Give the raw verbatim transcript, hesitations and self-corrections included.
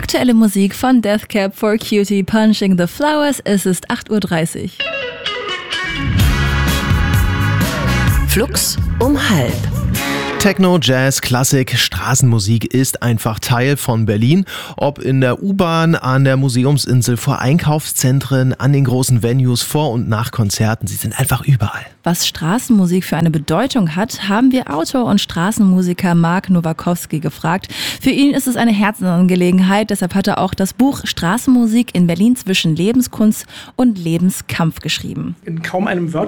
Aktuelle Musik von Death Cab for Cutie, Punching the Flowers. Es ist acht Uhr dreißig. Flux um halb. Techno, Jazz, Klassik, Straßenmusik ist einfach Teil von Berlin. Ob in der U-Bahn, an der Museumsinsel, vor Einkaufszentren, an den großen Venues, vor und nach Konzerten. Sie sind einfach überall. Was Straßenmusik für eine Bedeutung hat, haben wir Autor und Straßenmusiker Mark Nowakowski gefragt. Für ihn ist es eine Herzensangelegenheit, deshalb hat er auch das Buch Straßenmusik in Berlin zwischen Lebenskunst und Lebenskampf geschrieben. In kaum einem Wörterbuch